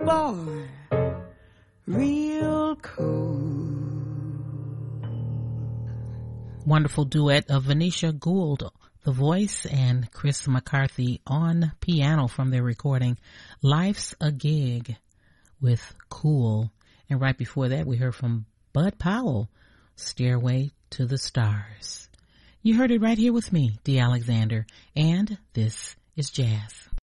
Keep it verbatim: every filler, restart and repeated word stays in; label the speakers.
Speaker 1: boy, real cold.
Speaker 2: Wonderful duet of Venetia Gould, the voice, and Chris McCarthy on piano from their recording Life's a Gig with Cool. And right before that, we heard from Bud Powell, Stairway to the Stars. You heard it right here with me, Dee Alexander, and this is Jazz.